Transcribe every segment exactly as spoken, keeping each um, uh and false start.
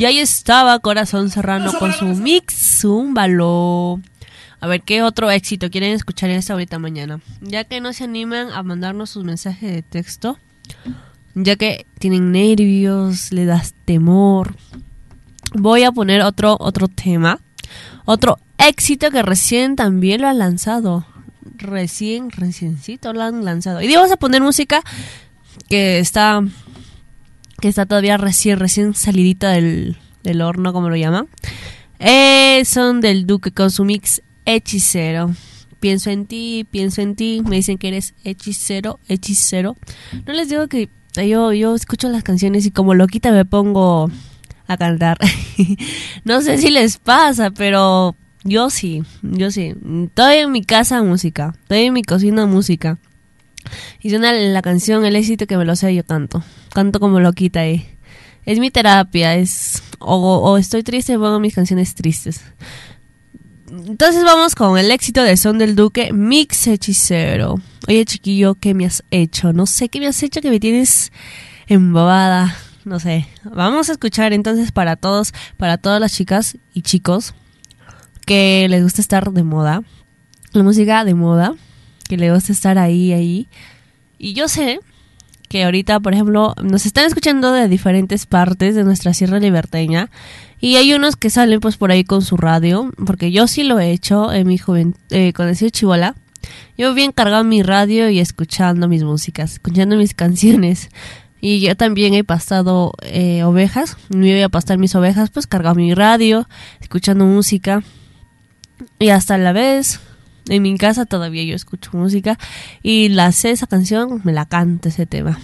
Y ahí estaba Corazón Serrano con su mix Zúmbalo. A ver, ¿qué otro éxito quieren escuchar en esta ahorita mañana? Ya que no se animan a mandarnos sus mensajes de texto, ya que tienen nervios, le das temor, voy a poner otro, otro tema, otro éxito que recién también lo han lanzado. Recién, reciencito lo han lanzado. Y vamos a poner música que está... que está todavía recién, recién salidita del, del horno, como lo llaman. Eh, son del Duque con su mix Hechicero. Pienso en ti, pienso en ti. Me dicen que eres hechicero, hechicero. No les digo que yo, yo escucho las canciones y como loquita me pongo a cantar. No sé si les pasa, pero yo sí, yo sí. Estoy en mi casa música, estoy en mi cocina música. Y suena la canción, el éxito que me lo sé, yo canto. Canto como loquita ahí. Es mi terapia, es o, o estoy triste, pongo mis canciones tristes. Entonces vamos con el éxito de Son del Duque, Mix Hechicero. Oye, chiquillo, ¿qué me has hecho? No sé qué me has hecho, que me tienes embobada. No sé. Vamos a escuchar entonces para todos, para todas las chicas y chicos que les gusta estar de moda. La música de moda. Que le gusta estar ahí, ahí. Y yo sé que ahorita, por ejemplo, nos están escuchando de diferentes partes de nuestra Sierra Liberteña. Y hay unos que salen pues por ahí con su radio. Porque yo sí lo he hecho en mi juventud, eh, cuando he sido chibola. Yo bien cargado mi radio y escuchando mis músicas, escuchando mis canciones. Y yo también he pastado eh, ovejas. Me iba a pastar mis ovejas, pues cargado mi radio, escuchando música. Y hasta la vez... en mi casa todavía yo escucho música y la sé esa canción, me la canto ese tema.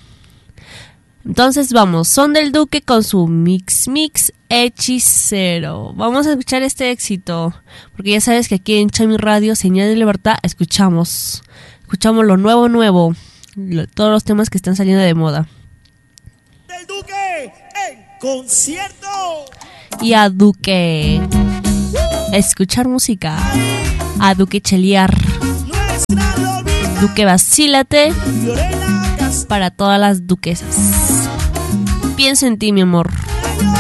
Entonces vamos, Son del Duque con su mix mix Hechicero. Vamos a escuchar este éxito, porque ya sabes que aquí en Chami Radio, Señal de Libertad, escuchamos, escuchamos lo nuevo nuevo, lo, todos los temas que están saliendo de moda. Del Duque en concierto. Y a Duque escuchar música. A Duque chelear. Duque vacílate. Para todas las duquesas. Pienso en ti, mi amor.